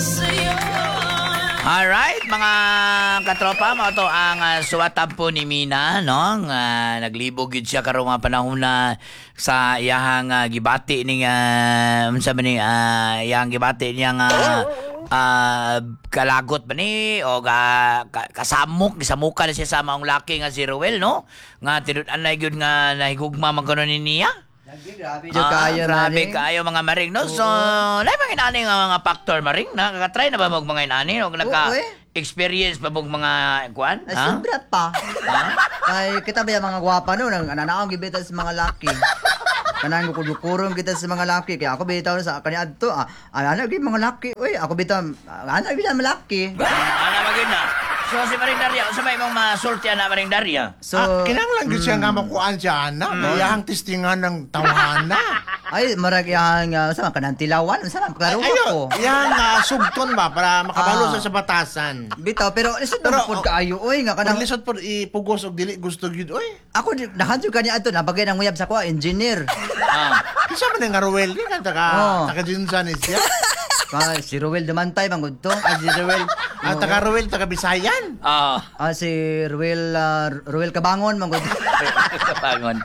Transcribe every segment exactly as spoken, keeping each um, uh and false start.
Alright, mga katropa, mga to ang uh, suwatan po ni Mina, no? Uh, naglibog yun siya karong mga panahon na sa iyahang uh, gibati ni uh, sabi ni uh, iyahang gibati niya nga uh, kalagot ba ni o ga, ka, kasamok gisamuka na siya sa maong laki nga si Ruel, no? Nga tinud-an na gyud nga nahigugma man kuno ni niya. Grabe Ah, kayo grabe kayo mga maring, no? So, lahi mga inani nga mga factor maring. Nakakatry na ba mag mga inani? O naka-experience pa mag mga kuan? Ay, Ha? sobrat pa. Ha? Ay, kita ba yung mga gwapa no? Nang ananaong gibita sa mga laki. Kanang kudukurom kita sa mga laki. Kaya ako bitaw sa kanya adto. Ah, ano gyud mga laki. Uy, ako bitaw. Ano gyud mga laki. Ano magin na? So, si Maring Daria, sa may mga masulti na Maring Daria? So, ah, kinanglan gyud siya nga makuan siya na. Mayahang testingan ng tawhana. ay, marag yang uh, sa kanang tilawan. Sa mga klaro Ayo, ko. yang uh, sugton ba para makabalo Ah. siya sa batasan. Bitaw, pero lisod Pero, na pod oh, kaayo. Uy, nga Kung kanang... lisod po ipugos og dili gusto gyud oy. Ako, nakadyo kanya ato. Nabagay ng nguyab sa ko, engineer. Ah. Kinsa man nga Ruel ni kan taga Oh. taga Jinsan ni siya. Ah, si Ruel Dumantay, bangod to. Ah, si Ruel, ah, taga Ruel taga Bisayan. Ah. Ah, si Ruel, uh, Ruel Kabangon, mangod. Kapangon.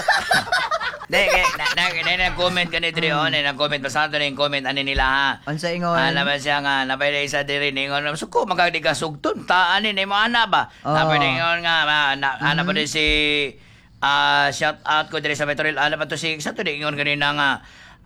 Dahil, na, na, na, na, comment ka ni Trion, na, comment, basahan na yung comment, ano nila ha. Ano sa ingon? Ah, naman siya nga, napay na isa din rin, ingon, suko, magkagdi ka sugtun, taan ni mo ana ba? Oh. Napay na ingon nga, ma, na, ana pa din si, ah, shout out ko din sa Metrol, ana pa to si, sa to din, ingon kanina nga,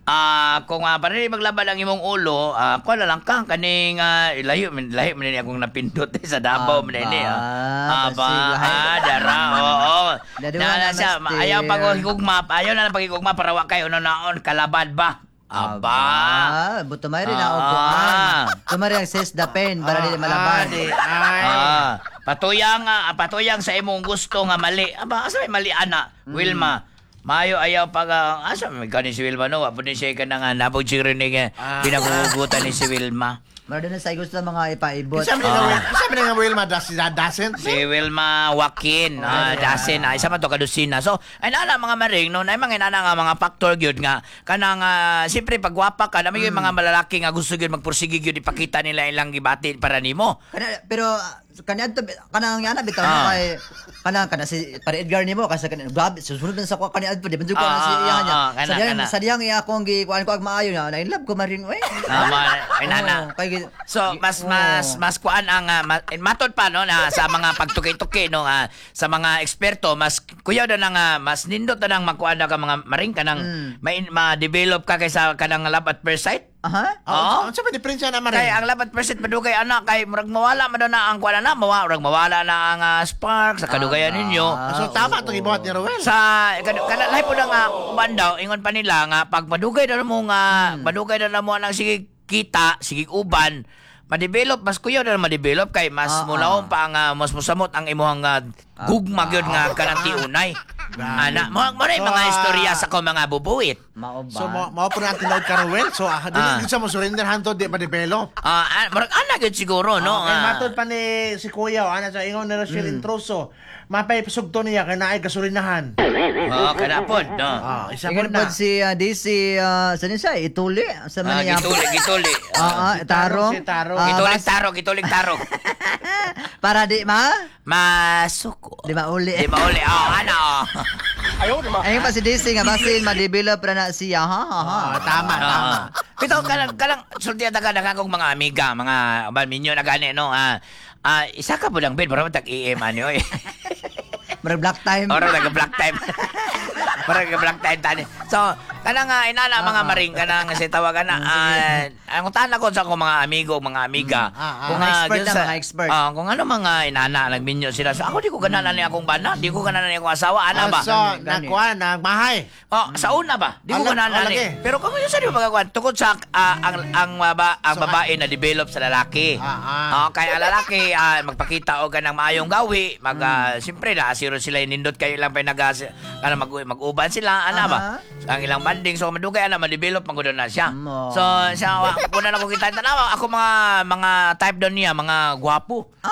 ah, kung uh, para rin maglaban ang imong ulo, ah, kuha na lang ka, kaning, uh, layo, layo, man akong napindot eh, sa Davao, man ini, ah. Aba, basig, lahi. ah, dara, oo. Daduma Na, na na, siya, master. ayaw pag higugma, ayaw na lang pag higugma, para wa kayo, ano naon, kalabad ba? Aba. Ah, buto may rin Ah. ako kuhan. Tumari ang says the pen, para di malaban. Adi, ay. Ah, patuyang, ah, patuyang sa imong gusto nga mali. Aba, asa may mali, ana? Wilma. Mayo ayaw pag uh, asa may kanin si Wilma no, apo ni siya ka na nga nabog siya rin nga Ah. pinagugutan ni si Wilma. Mara din sa gusto ng mga ipaibot. Sabi nga Ruel, sabi nga Ruel madas dasen. Si Wilma Joaquin, ah, dasin, ah, isa man to kadusina. So, ay nala mga maring, no, na mga inana nga mga factor gyud nga, kanang, uh, siyempre, pag gwapa ka, naman yung mga malalaki nga gusto gyud magpursige gyud ipakita nila ilang gibati para nimo. Kana, pero kanya to kanang yana bitaw Ah. mo kay kanang kana si para Edgar nimo kasi kanang grabe susunod na sa ko kanya adto di man jud ko Ah, na si ah, iya niya. ah, kana, Sa diyang kana. sa diyang iya akong gi kuan ko ag maayo na na in love ko maring oy. Ah, mga inana. Oo, kay gi- So mas Oo. mas mas kuan ang uh, ma- matod pa no na sa mga pagtuki-tuki no ah, sa mga eksperto mas kuya na nang ah, mas nindot na nang makuan na ka mga maring kanang Mm. may ma-develop ka kaysa kanang love at first sight. Aha. Oo. Ang sabi ni Prince na maring. Kay ang love at first sight padugay anak kay murag mawala man daw na ang kuan na mawa murag mawala na ang ah, spark sa kadugayan ninyo. Ah, So tama oo. to gibuhat ni Ruel. Sa kada kada lahi po na nga uban daw ingon pa nila nga pag madugay na mo nga madugay na mo nang sige kita sige uban ma-develop mas kuyo na ma-develop kay mas Ah, mulawon pa ang ah, mas musamot ang imong uh, gugma gyud nga kanang tiunay. Ana mo mo na yung mga istorya sa ko mga bubuit. Mao ba? So mo mo po na tinawag ka Ruel. So ah, dili Ah. gyud sa mo surrender hanto di pa develop. Ah, uh, murag ana gyud siguro no. Kay ah. matod pa ni si Kuya o ana sa ingon ni Rochelle Introso. Mapay pasugto niya kay naay gasolinahan. Oh, kana pod no. Ah, isa Ingon po na. pod si uh, D C uh, sa niya ituli sa Ah, Manila. gituli gituli. Ah, ah, si taro. Taro, si Taro. Ah, Gitulig bas- taro, gitulig taro. para di ma Masuko. di mauli. Di mauli. Oh, ano? Ayun pa si D C nga basin ma-develop ra na siya ha ha ha. Ah, tama, tama. Ah. Pito kalang kalang sultihan ta kada kong mga amiga, mga ban minyo na gani no. Ah, ah, isa ka po lang bed para matag E M ani oy. Murag black time. Ora nag black time. Para nag black time tani. So, kanang uh, inana mga maring kanang si tawagan na ah, ang utan ko sa akong mga amigo, mga amiga. Ah, ah. Kung Mga ah, expert dyan na, sa- mga expert. ah, kung ano mga inana nagminyo sila. So, ako di ko gananan ni akong bana, di ko gananan ni akong asawa, ana ba? So, Gani, gani. nakuha, nagmahay. Oh, sa una ba? Di ko Alam- gananan alagi. ni. Pero kung yun sa di mo pagkakuan, tukod sa ah, ang ang baba, ang So, babae na develop sa lalaki. Ah, ah. Oh, kaya ang lalaki ah, magpakita og kanang maayong gawi, mag ah, siyempre na asiro sila nindot kayo lang pa nag kana mag mag-uban sila ana ba? Aha. Ang ilang banding so madugay ana ma-develop magud na siya. Mo. So siya wa- una na ko kita tanawa ako mga mga type doon niya mga gwapo. Ah,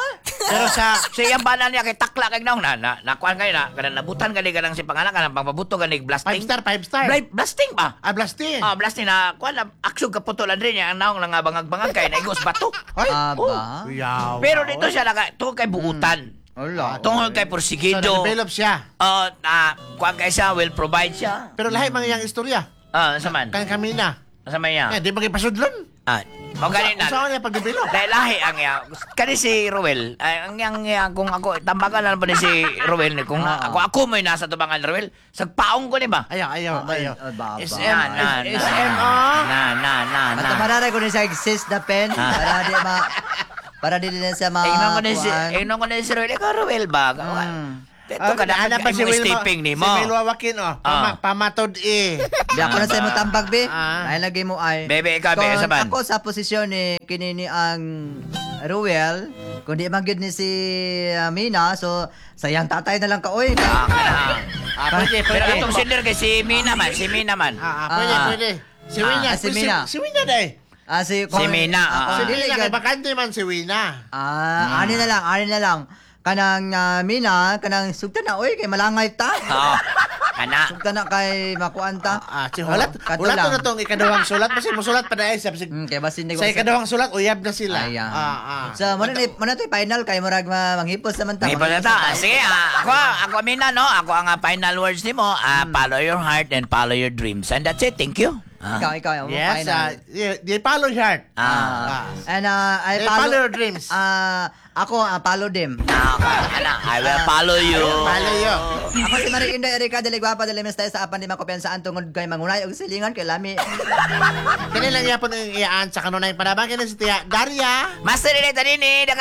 Pero sa Sa iyang bana niya kay takla kay naong na, na nakuan kay na kanang nabutan gani kanang si pangalan kanang pangpabuto gani five blasting. star, five star. Bla- blasting ba? Ah, blasting. Ah, blasting na kuan na aksyon ka putulan rin niya ang naong nga bangag-bangag kay naigos bato. Ay, Aba. Yaw. Pero dito siya naka to kay buutan. Wala. Tungod kay So, porsigido. na-develop siya. Uh, uh, kuan kay siya will provide siya. Pero lahi mga iyang istorya. Ah, sa man. Kan kami na. Sa man ya. Eh, di magipasudlon. Ah, mo gani na. Saan niya pag-develop? Dahil lahi ang ya. Kani si Ruel, ay, ang yang ya, kung ako tambagan na pa ni si Ruel ni kung Ah, ah. ako ako may nasa tubangan ni Ruel, sagpaong ko ni ba? Ayaw, ayaw, ayaw. Aba, aba. S M, Na na na. S M, ah. Na na na na. Matamarara ko ni sa exist na pen para di ma para di din sa mga Ingnon ko ni si kuan. ingnon ko ni si Ruel, ikaw Ruel ba? Mm. Ito Ah, ka ana dapat pa si mo Will stepping ni mo. Si Will Wawakin, oh. Pama, pamatod eh. Di ako na sa mo tambag be. Ah. Ay lagi mo ay. Bebe, ikaw, be, Kung sa ban? ako sa posisyon ni kinini ang Ruel, kung di man gyud ni si uh, Mina, so sayang tatay na lang ka oy. Ah, kana. Ah, pwede, Pero pwede. itong sender kay si Mina man, si Mina man. Ah, ah, pwede, Ah. pwede. Si Ah, Wina. si Mina. Si Wina na eh. Ah, si, Si Mina, ah, Ako, ah. Si dili Wina, gyud. kay bakante man si Wina. Ah, ani na lang, ani na lang. Kanang ah, Mina, kanang sugta na oy kay malangay ta. Oo. Kana. Sugta na kay makuan ta. Ah, si Hulat. Oh, kato Hulat lang. na itong ikadawang sulat. Kasi musulat pa na eh. Sa, Hmm, kay basin sa ikadawang sulat, uyab na sila. Ayan. Ah, ah. So, mo na mo na tay final kay murag ma- manghipos naman ta. May pa Sige, ah, ako, ako Mina, no? Ako ang ah, final words ni mo. Ah, follow your heart and follow your dreams. And that's it. Thank you. Ah. Ikaw, ikaw, yung Yes, final. ah, di- di follow your heart. Ah. Ah. And uh, I They follow, follow your dreams. Ah, ako, uh, follow them. Ah, kana. I will follow you. Follow you. Ako si Marie Inday Erika dili gwapa dili mes tayo sa apan di makopiyansaan tungod kay mangunay og silingan kay lami. Kanilang yapon ang iyaan sa kanunay panabang. Kaya si Tia Daria. Master Rineta Nini,